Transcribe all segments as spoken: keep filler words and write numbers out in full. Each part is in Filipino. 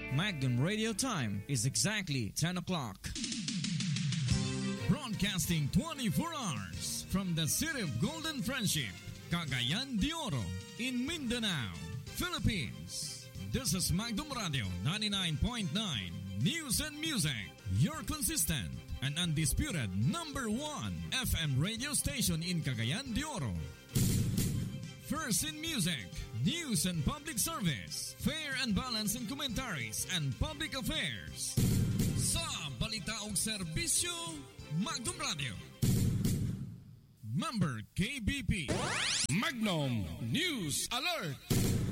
Magnum Radio time is exactly ten o'clock. Broadcasting twenty-four hours from the city of Golden Friendship, Cagayan de Oro, in Mindanao, Philippines. This is Magnum Radio ninety-nine point nine News and Music, your consistent and undisputed number one F M radio station in Cagayan de Oro. First in music, news and public service, fair and balanced in commentaries and public affairs. Sa balita ug serbisyo, Magnum Radio. Member K B P. Magnum News Alert.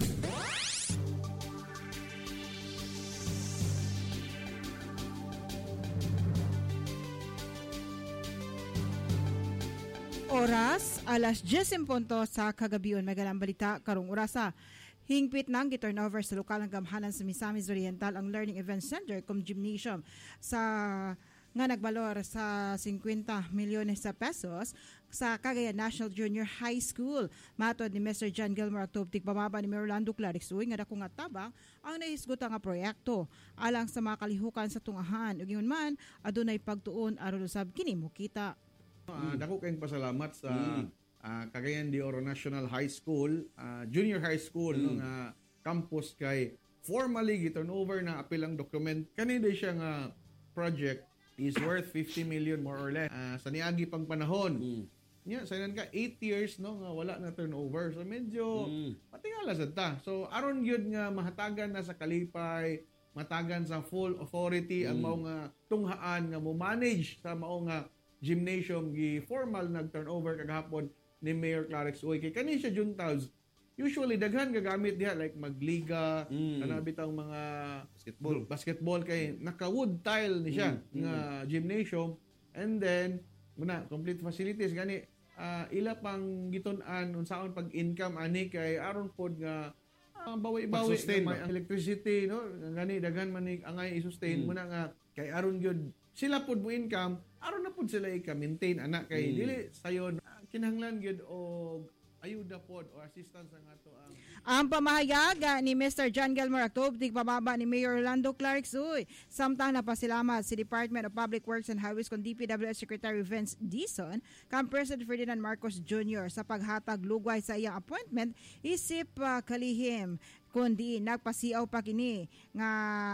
Oras, alas diyes en punto sa kagabion. Magalang balita karong orasa. Hingpit nang giturnover sa lokal ng gamhanan sa Misamis Oriental ang Learning Event Center cum Gymnasium sa nga nagbalor sa fifty milyones sa pesos sa Cagayan National Junior High School. Matod ni Mister John Gilmore Actobtik pamaba ni Orlando Clarixuy nga dako nga tabang ang nahisgot nga proyekto alang sa mga kalihukan sa tungahan. Ug yun man adunay pagtuon aron usab kini mokita. Uh, dako kayong pasalamat sa mm. uh, Cagayan de Oro National High School, uh, Junior High School, mm. no, nga campus kay formally gi-turnover na apilang document. Kanina siya nga project is worth fifty million more or less. Uh, sa niagi pang panahon. Mm. Nya, sayang ka eight years no nga wala na turnover. So medyo mm. patingala sad ta. So aron gyud nga mahatagan na sa kalipay, matagan sa full authority mm. ang mao nga tunghaan nga mo manage sa mao nga gymnasium gi formal nag-turnover kagahapon ni Mayor Clarix Uy. Kay kani siya juntals, usually daghan gagamit diha like magliga, mm. kana bitang mga basketball. Basketball kay naka-wood tile ni siya mm. nga gymnasium, and then muna complete facilities gani uh, ila pang gitun-an unsaon pag-income ani kay aron pod nga uh, bawi-bawi may electricity no gani daghan man ni angay i-sustain mm. muna nga kay aron gyud sila pod mo income aron na pod sila i-maintain anak kay mm. dili sayon kinahanglan gyud og ayuda pod o assistance ang ato ang ang pamahayaga ni Mister John Gilmore Actobtik pamaba ni Mayor Orlando Clarixuy. Samtang napasalamat si Department of Public Works and Highways kon D P W S Secretary Vince Dizon kang President Ferdinand Marcos Junior sa paghatag lugway sa iyang appointment isip uh, kalihim kundi nagpasiaw pa kini nga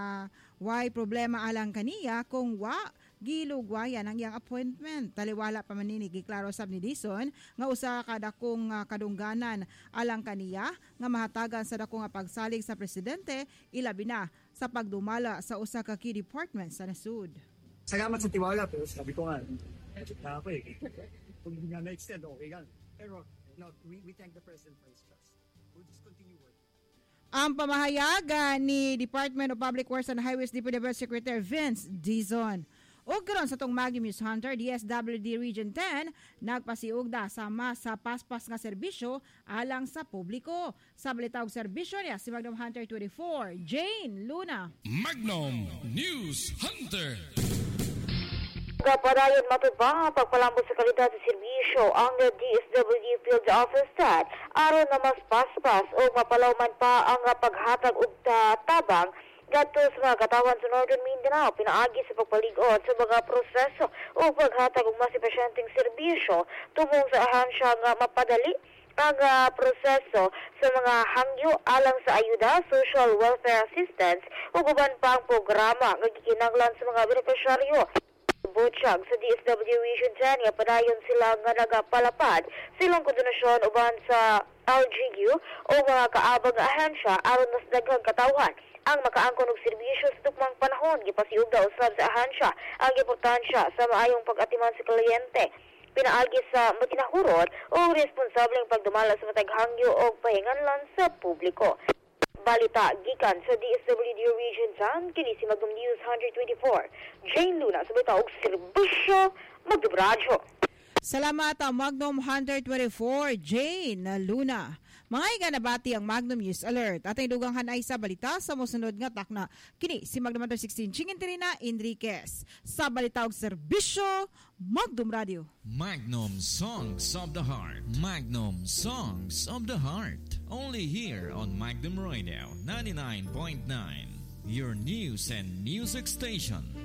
why problema alang kaniya kung wa gilugwayan ang iyang appointment. Taliwala pa man nini giklaro sab ni Dizon nga usa ka dakong uh, kadungganan alang kaniya nga mahatagan sa dakong pagsalig sa presidente ilabi na sa pagdumala sa usa ka key department sa nasud. Salamat sa tiwala pero sabi ko nga na ako eh. Kung nga na-extend okay gan. Pero no, we, we thank the president for his trust. We'll just continue working. Ang pamahayaga ni Department of Public Works and Highways D P W S Secretary Vince Dizon. O karon sa tong Magnum News Hunter, D S W D Region ten, nagpasiugda sama sa paspas nga serbisyo alang sa publiko. Sa balita og serbisyo niya, si Magnum Hunter twenty-four, Jane Luna. Magnum News Hunter. Kapadayon matubang pagpalambot sa kalidad sa serbisyo ang D S W D Field Office Staff aron na mas paspas o mapalawman pa ang paghatag og tabang gadto sa mga katawan sa Northern Mindanao pinaagi sa pagpalig-on sa mga proseso o paghatag og mas epesyenteng serbisyo tumong sa ahansya nga mapadali ang uh, proseso sa mga hangyo alang sa ayuda, social welfare assistance ug uban pa ang programa nga gikinahanglan sa mga benepisyaryo. Butchag sa D S W Region ten nga padayon sila nga nagapalapad silang kondonasyon uban sa L G U o mga kaabang ahensya aron mas daghang katawhan ang makaangkon og serbisyo sa tukmang panahon. Gipasiugda usab sa ahensya ang importansya sa maayong pag-atiman sa kliyente. Pinaagi sa makinahurot o responsableng pagdumala sa matag hangyo o pahinganlan sa publiko. Balita gikan sa D S W D Region ten kini si Magnum News one twenty-four. Jane Luna sa balita og serbisyo magdubradyo. Salamat ang Magnum one twenty-four, Jane Luna. Mga iga nabati ang Magnum News Alert. Ating duganghan ay sa balita sa musunod nga takna. Kini si Magnum one sixteen Chingin Terina Enriquez. Sa balita og serbisyo, Magnum Radio. Magnum Songs of the Heart. Magnum Songs of the Heart. Only here on Magnum Radio ninety-nine point nine. your news and music station.